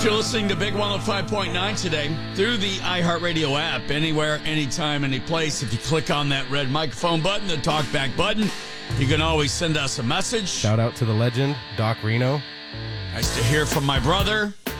If you're listening to Big 105.9 today through the iHeartRadio app, anywhere, anytime, any place, if you click on that red microphone button, the talkback button, you can always send us a message. Shout out to the legend, Doc Reno. Nice to hear from my brother.